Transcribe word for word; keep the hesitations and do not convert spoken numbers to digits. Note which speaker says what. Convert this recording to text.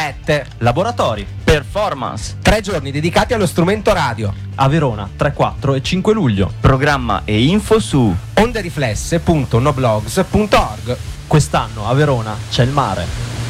Speaker 1: Laboratori, performance,
Speaker 2: tre giorni dedicati allo strumento radio.
Speaker 1: a Verona tre, quattro e cinque luglio.
Speaker 3: Programma e info su
Speaker 2: onderiflesse punto noblogs punto org.
Speaker 1: Quest'anno a Verona c'è il mare.